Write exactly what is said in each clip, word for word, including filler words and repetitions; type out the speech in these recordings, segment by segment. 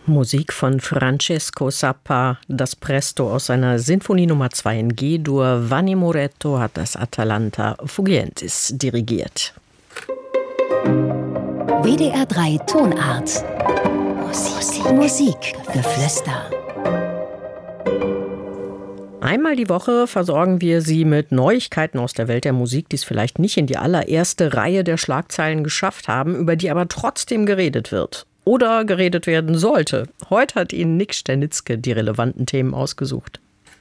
Musik von Francesco Zappa, das Presto aus seiner Sinfonie Nummer zwei in G-Dur. Vanni Moretto hat das Atalanta Fugientis dirigiert. W D R drei Tonart. Musik, Musik, Geflüster. Einmal die Woche versorgen wir Sie mit Neuigkeiten aus der Welt der Musik, die es vielleicht nicht in die allererste Reihe der Schlagzeilen geschafft haben, über die aber trotzdem geredet wird. Oder geredet werden sollte. Heute hat Ihnen Nick Sternitzke die relevanten Themen ausgesucht.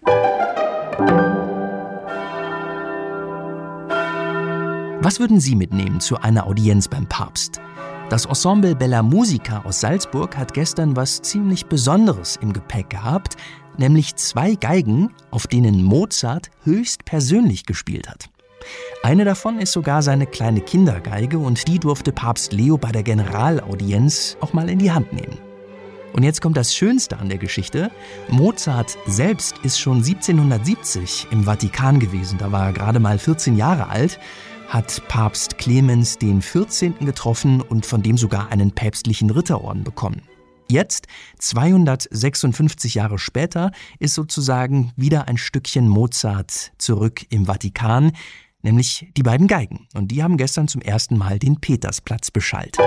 Was würden Sie mitnehmen zu einer Audienz beim Papst? Das Ensemble Bella Musica aus Salzburg hat gestern was ziemlich Besonderes im Gepäck gehabt, nämlich zwei Geigen, auf denen Mozart höchstpersönlich gespielt hat. Eine davon ist sogar seine kleine Kindergeige und die durfte Papst Leo bei der Generalaudienz auch mal in die Hand nehmen. Und jetzt kommt das Schönste an der Geschichte. Mozart selbst ist schon siebzehnhundertsiebzig im Vatikan gewesen, da war er gerade mal vierzehn Jahre alt, hat Papst Clemens den vierzehnten getroffen und von dem sogar einen päpstlichen Ritterorden bekommen. Jetzt, zweihundertsechsundfünfzig Jahre später, ist sozusagen wieder ein Stückchen Mozart zurück im Vatikan, nämlich die beiden Geigen. Und die haben gestern zum ersten Mal den Petersplatz beschallt.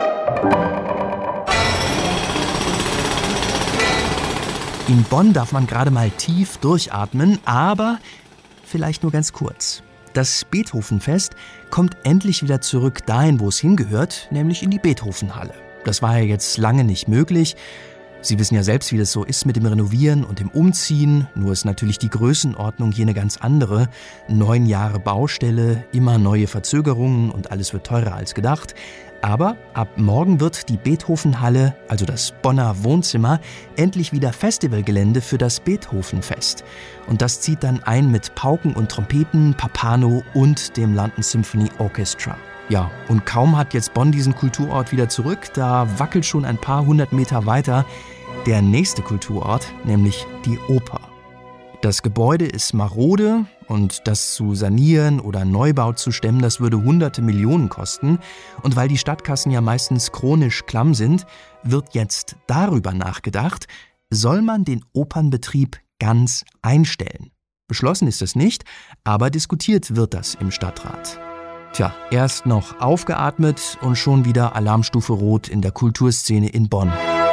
In Bonn darf man gerade mal tief durchatmen, aber vielleicht nur ganz kurz. Das Beethovenfest kommt endlich wieder zurück dahin, wo es hingehört, nämlich in die Beethovenhalle. Das war ja jetzt lange nicht möglich. Sie wissen ja selbst, wie das so ist mit dem Renovieren und dem Umziehen. Nur ist natürlich die Größenordnung hier eine ganz andere. Neun Jahre Baustelle, immer neue Verzögerungen und alles wird teurer als gedacht. Aber ab morgen wird die Beethovenhalle, also das Bonner Wohnzimmer, endlich wieder Festivalgelände für das Beethovenfest. Und das zieht dann ein mit Pauken und Trompeten, Papano und dem London Symphony Orchestra. Ja, und kaum hat jetzt Bonn diesen Kulturort wieder zurück, da wackelt schon ein paar hundert Meter weiter der nächste Kulturort, nämlich die Oper. Das Gebäude ist marode und das zu sanieren oder Neubau zu stemmen, das würde hunderte Millionen kosten. Und weil die Stadtkassen ja meistens chronisch klamm sind, wird jetzt darüber nachgedacht, soll man den Opernbetrieb ganz einstellen. Beschlossen ist es nicht, aber diskutiert wird das im Stadtrat. Tja, erst noch aufgeatmet und schon wieder Alarmstufe Rot in der Kulturszene in Bonn.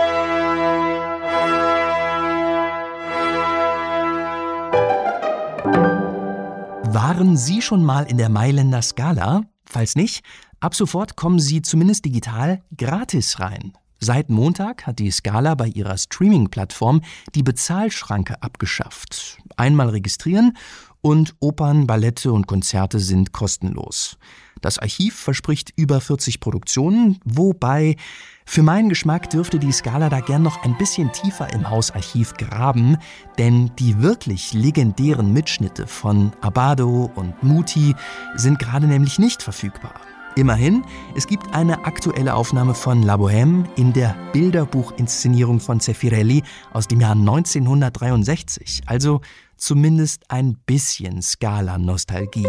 Waren Sie schon mal in der Mailänder Scala? Falls nicht, ab sofort kommen Sie zumindest digital gratis rein. Seit Montag hat die Scala bei ihrer Streaming-Plattform die Bezahlschranke abgeschafft. Einmal registrieren und Opern, Ballette und Konzerte sind kostenlos. Das Archiv verspricht über vierzig Produktionen, wobei für meinen Geschmack dürfte die Scala da gern noch ein bisschen tiefer im Hausarchiv graben, denn die wirklich legendären Mitschnitte von Abbado und Muti sind gerade nämlich nicht verfügbar. Immerhin, es gibt eine aktuelle Aufnahme von La Bohème in der Bilderbuchinszenierung von Zeffirelli aus dem Jahr neunzehnhundertdreiundsechzig. Also zumindest ein bisschen Scala-Nostalgie.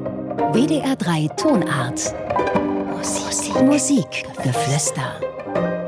W D R drei Tonart. Musik, Musik, Geflüster.